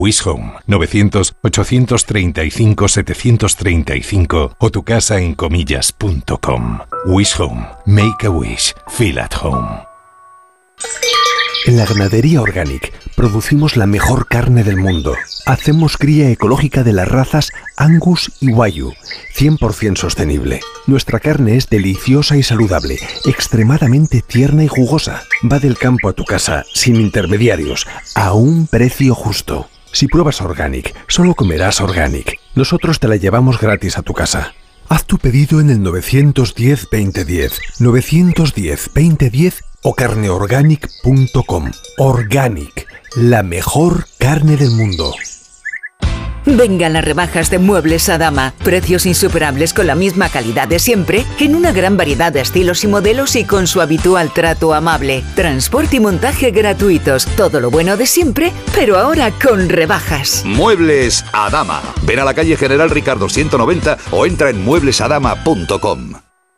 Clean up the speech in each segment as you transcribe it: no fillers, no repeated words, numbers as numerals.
Wishhome 900-835-735 o tucasaencomillas.com. Wishhome. Make a wish. Feel at home. En la ganadería Organic producimos la mejor carne del mundo. Hacemos cría ecológica de las razas Angus y Wagyu, 100% sostenible. Nuestra carne es deliciosa y saludable, extremadamente tierna y jugosa. Va del campo a tu casa, sin intermediarios, a un precio justo. Si pruebas Organic, solo comerás Organic. Nosotros te la llevamos gratis a tu casa. Haz tu pedido en el 910-2010, 910-2010 o carneorganic.com. Organic, la mejor carne del mundo. Vengan las rebajas de Muebles Adama. Precios insuperables con la misma calidad de siempre, en una gran variedad de estilos y modelos y con su habitual trato amable. Transporte y montaje gratuitos. Todo lo bueno de siempre, pero ahora con rebajas. Muebles Adama. Ven a la calle General Ricardo 190 o entra en mueblesadama.com.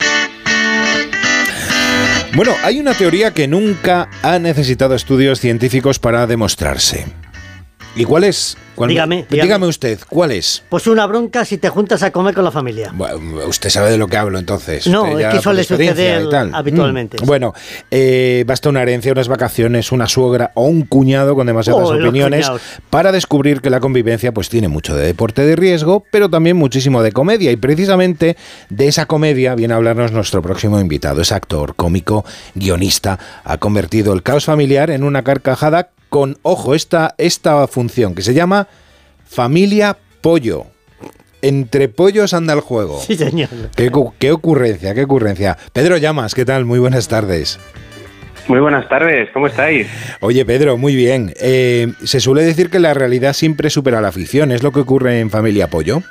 Bueno, hay una teoría que nunca ha necesitado estudios científicos para demostrarse. ¿Y cuál es? Dígame usted, ¿cuál es? Pues una bronca si te juntas a comer con la familia. Bueno, usted sabe de lo que hablo, entonces. No, es que suele suceder habitualmente. Bueno, basta una herencia, unas vacaciones, una suegra o un cuñado con demasiadas opiniones para descubrir que la convivencia pues tiene mucho de deporte de riesgo, pero también muchísimo de comedia. Y precisamente de esa comedia viene a hablarnos nuestro próximo invitado. Es actor, cómico, guionista. Ha convertido el caos familiar en una carcajada con, ojo, esta función que se llama Familia Pollo. Entre pollos anda el juego. Sí, señor. Qué ocurrencia. Pedro Llamas, ¿qué tal? Muy buenas tardes. Muy buenas tardes, ¿cómo estáis? Oye, Pedro, muy bien. Se suele decir que la realidad siempre supera la ficción. ¿Es lo que ocurre en Familia Pollo?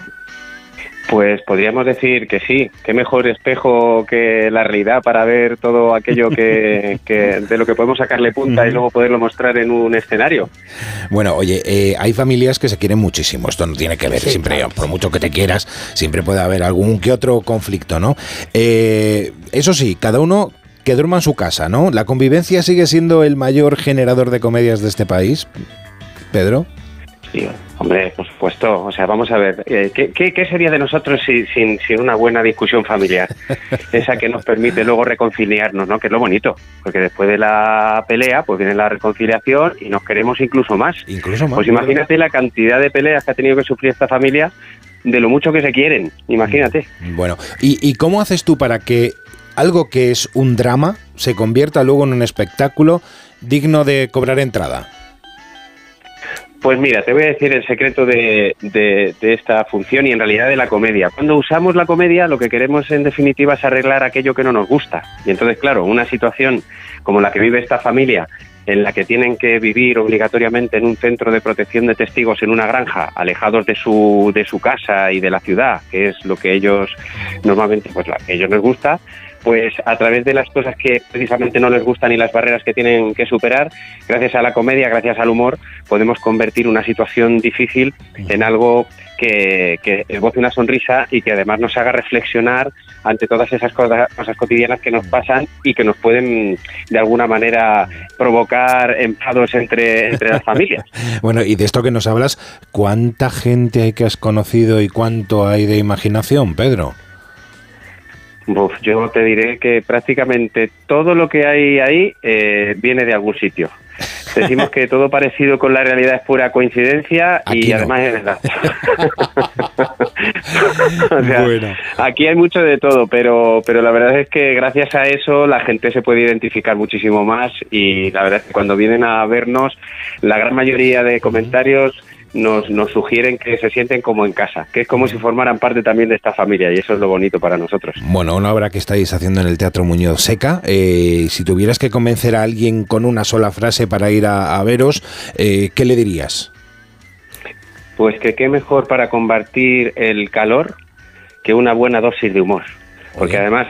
Pues podríamos decir que sí. Qué mejor espejo que la realidad para ver todo aquello que de lo que podemos sacarle punta y luego poderlo mostrar en un escenario. Bueno, oye, hay familias que se quieren muchísimo. Esto no tiene que ver, siempre, claro. Por mucho que te quieras, siempre puede haber algún que otro conflicto, ¿no? Eso sí, cada uno que duerma en su casa, ¿no? ¿La convivencia sigue siendo el mayor generador de comedias de este país, Pedro? Sí, hombre, por supuesto. O sea, vamos a ver, ¿qué sería de nosotros sin una buena discusión familiar? Esa que nos permite luego reconciliarnos, ¿no? Que es lo bonito, porque después de la pelea, pues viene la reconciliación y nos queremos incluso más. Pues imagínate la cantidad de peleas que ha tenido que sufrir esta familia de lo mucho que se quieren, imagínate. Bueno, ¿y cómo haces tú para que algo que es un drama se convierta luego en un espectáculo digno de cobrar entrada? Pues mira, te voy a decir el secreto de esta función y en realidad de la comedia. Cuando usamos la comedia, lo que queremos en definitiva es arreglar aquello que no nos gusta. Y entonces, claro, una situación como la que vive esta familia, en la que tienen que vivir obligatoriamente en un centro de protección de testigos en una granja, alejados de su casa y de la ciudad, que es lo que ellos normalmente, pues a ellos les gusta, pues a través de las cosas que precisamente no les gustan y las barreras que tienen que superar, gracias a la comedia, gracias al humor, podemos convertir una situación difícil en algo que esboce una sonrisa y que además nos haga reflexionar ante todas esas cosas cotidianas que nos pasan y que nos pueden de alguna manera provocar enfados entre las familias. Bueno, y de esto que nos hablas, ¿cuánta gente hay que has conocido y cuánto hay de imaginación, Pedro? Yo te diré que prácticamente todo lo que hay ahí viene de algún sitio. Decimos que todo parecido con la realidad es pura coincidencia. Aquí y no. Además es verdad. O sea, bueno. Aquí hay mucho de todo, pero la verdad es que gracias a eso la gente se puede identificar muchísimo más y la verdad es que cuando vienen a vernos, la gran mayoría de comentarios nos sugieren que se sienten como en casa, que es como si formaran parte también de esta familia y eso es lo bonito para nosotros. Bueno, una obra que estáis haciendo en el Teatro Muñoz Seca, si tuvieras que convencer a alguien con una sola frase para ir a veros, ¿qué le dirías? Pues que qué mejor para combatir el calor que una buena dosis de humor, porque además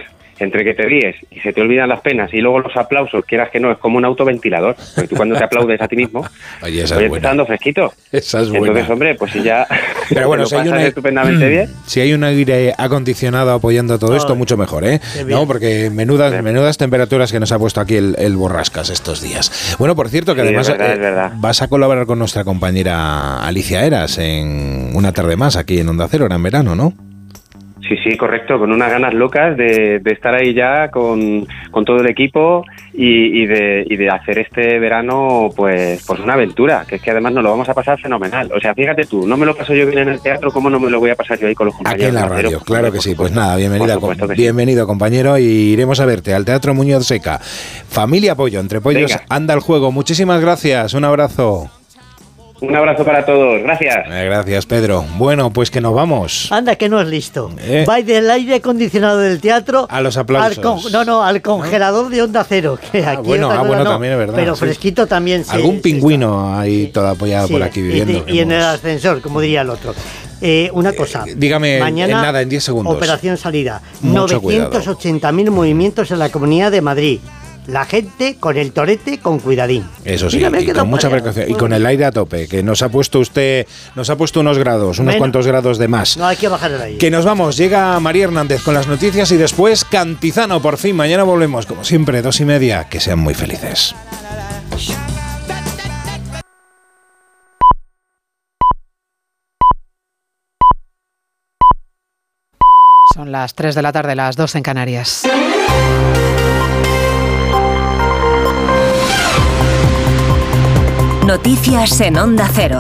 entre que te ríes y se te olvidan las penas y luego los aplausos, quieras que no, es como un autoventilador, porque tú cuando te aplaudes a ti mismo, oye, te está dando fresquito. Esa es buena. Entonces, hombre, pues si ya pero bueno, si hay estupendamente bien. Si hay un aire acondicionado apoyando todo esto, mucho mejor, ¿eh? No, porque menudas temperaturas que nos ha puesto aquí el borrascas estos días. Bueno, por cierto, que sí, además es verdad. Vas a colaborar con nuestra compañera Alicia Eras en Una tarde más aquí en Onda Cero, ahora en verano, ¿no? Sí, correcto, con unas ganas locas de estar ahí ya con todo el equipo y de hacer este verano pues una aventura, que es que además nos lo vamos a pasar fenomenal. O sea, fíjate tú, no me lo paso yo bien en el teatro, ¿cómo no me lo voy a pasar yo ahí con los compañeros? Aquí en la radio, claro que sí. Pues nada, bienvenido compañero, y iremos a verte al Teatro Muñoz Seca. Familia Pollo, entre pollos anda el juego. Muchísimas gracias, un abrazo. Un abrazo para todos, gracias. Gracias, Pedro. Bueno, pues que nos vamos. Anda, que no es listo. Va del aire acondicionado del teatro a los aplausos. al congelador de Onda Cero. Que aquí bueno, también es verdad. Pero fresquito también. Algún pingüino ahí todo apoyado por aquí viviendo. Y en el ascensor, como diría el otro. Una cosa. Dígame, mañana, en 10 segundos. Operación salida. 980.000 movimientos en la Comunidad de Madrid. La gente con el torete con cuidadín. Eso sí, y con mucha precaución. Y con el aire a tope, que nos ha puesto unos grados, unos cuantos grados de más. No, hay que bajar el aire. Que nos vamos, llega María Hernández con las noticias y después Cantizano, por fin. Mañana volvemos, como siempre, 2:30. Que sean muy felices. Son las 3 de la tarde, las 2 en Canarias. Noticias en Onda Cero.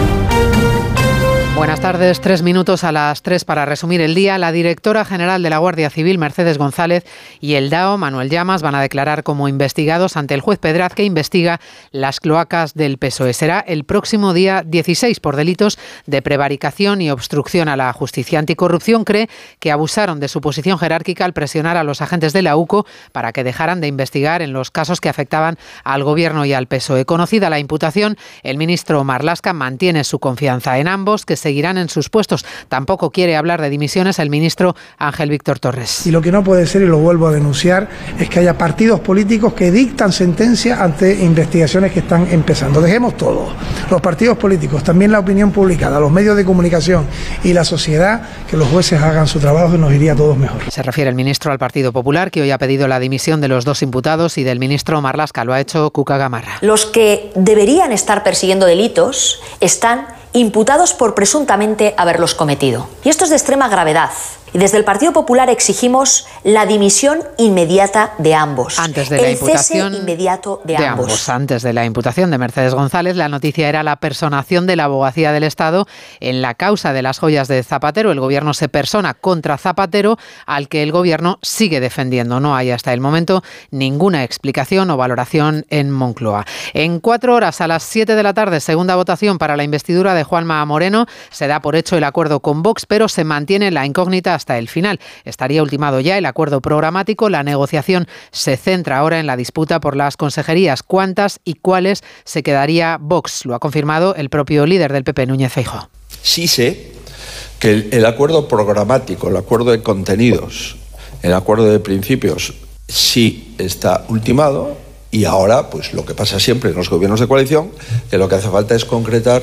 Buenas tardes, 3 minutos a las 3 para resumir el día. La directora general de la Guardia Civil, Mercedes González, y el DAO, Manuel Llamas, van a declarar como investigados ante el juez Pedraz, que investiga las cloacas del PSOE. Será el próximo día 16 por delitos de prevaricación y obstrucción a la justicia. Anticorrupción cree que abusaron de su posición jerárquica al presionar a los agentes de la UCO para que dejaran de investigar en los casos que afectaban al Gobierno y al PSOE. Conocida la imputación, el ministro Marlaska mantiene su confianza en ambos, que seguirán en sus puestos. Tampoco quiere hablar de dimisiones el ministro Ángel Víctor Torres. Y lo que no puede ser, y lo vuelvo a denunciar, es que haya partidos políticos que dictan sentencia ante investigaciones que están empezando. Dejemos todo. Los partidos políticos, también la opinión publicada, los medios de comunicación y la sociedad, que los jueces hagan su trabajo y nos iría a todos mejor. Se refiere el ministro al Partido Popular, que hoy ha pedido la dimisión de los 2 imputados, y del ministro Marlaska. Lo ha hecho Cuca Gamarra. Los que deberían estar persiguiendo delitos están imputados por presuntamente haberlos cometido. Y esto es de extrema gravedad. Y desde el Partido Popular exigimos la dimisión inmediata de ambos. Antes de la imputación cese inmediato de ambos. Antes de la imputación de Mercedes González, la noticia era la personación de la Abogacía del Estado en la causa de las joyas de Zapatero. El Gobierno se persona contra Zapatero, al que el Gobierno sigue defendiendo. No hay hasta el momento ninguna explicación o valoración en Moncloa. En 4 horas, a las 7 de la tarde, segunda votación para la investidura de Juanma Moreno. Se da por hecho el acuerdo con Vox, pero se mantiene la incógnita hasta el final. Estaría ultimado ya el acuerdo programático. La negociación se centra ahora en la disputa por las consejerías. ¿Cuántas y cuáles se quedaría Vox? Lo ha confirmado el propio líder del PP, Núñez Feijóo. Sí sé que el acuerdo programático, el acuerdo de contenidos, el acuerdo de principios sí está ultimado, y ahora pues lo que pasa siempre en los gobiernos de coalición, que lo que hace falta es concretar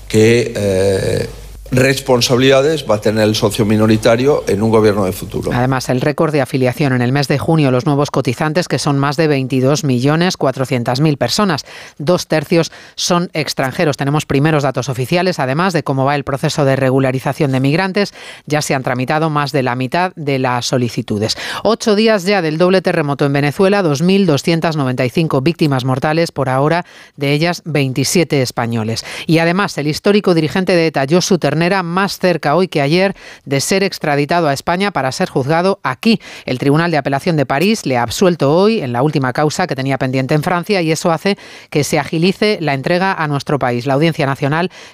qué responsabilidades va a tener el socio minoritario en un gobierno de futuro. Además, el récord de afiliación en el mes de junio, los nuevos cotizantes, que son más de 22.400.000 personas. 2/3 son extranjeros. Tenemos primeros datos oficiales, además, de cómo va el proceso de regularización de migrantes. Ya se han tramitado más de la mitad de las solicitudes. 8 días ya del doble terremoto en Venezuela, 2.295 víctimas mortales, por ahora, de ellas 27 españoles. Y además, el histórico dirigente de ETA, Josu Ternera, más cerca hoy que ayer de ser extraditado a España para ser juzgado aquí. El Tribunal de Apelación de París le ha absuelto hoy en la última causa que tenía pendiente en Francia, y eso hace que se agilice la entrega a nuestro país. La Audiencia Nacional